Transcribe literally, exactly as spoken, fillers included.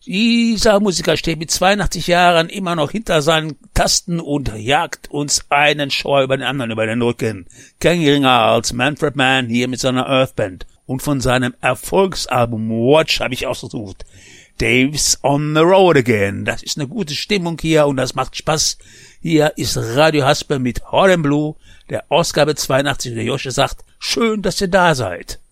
Dieser Musiker steht mit zweiundachtzig Jahren immer noch hinter seinen Tasten und jagt uns einen Schauer über den anderen über den Rücken. Kein geringer als Manfred Mann hier mit seiner Earthband. Und von seinem Erfolgsalbum Watch habe ich ausgesucht. Dave's on the road again. Das ist eine gute Stimmung hier und das macht Spaß. Hier ist Radio Hasper mit Hot and Blue, der Ausgabe zweiundachtzig, der Josche sagt, schön, dass ihr da seid.